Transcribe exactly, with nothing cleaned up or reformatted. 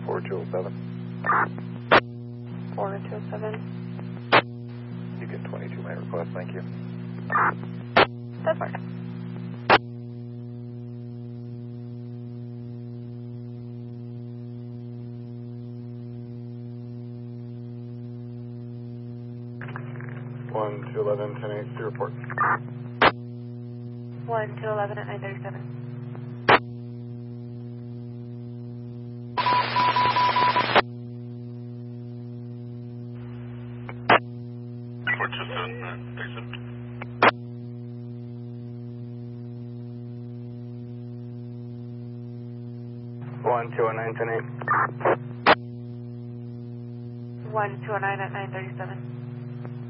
four two oh seven. four two oh seven. You get twenty-two my request, thank you. That's fine. one two eleven, ten eight, report. one two eleven at nine thirty-seven. four two seven, nine thirty-seven. one two oh nine, ten eight. one two oh nine at nine thirty-seven.